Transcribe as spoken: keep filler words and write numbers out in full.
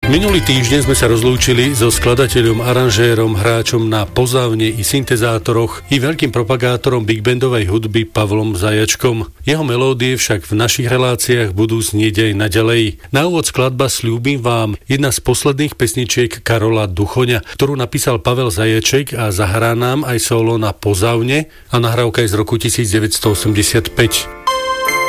Minulý týždeň sme sa rozlúčili so skladateľom, aranžérom, hráčom na pozávne i syntezátoroch i veľkým propagátorom big bandovej hudby Pavlom Zajačkom. Jeho melódie však v našich reláciách budú znieť aj naďalej. Na úvod skladba Sľúbim vám, jedna z posledných pesničiek Karola Duchoňa, ktorú napísal Pavel Zajaček a zahrá nám aj solo na pozávne a nahrávka je z roku devätnásť osemdesiatpäť.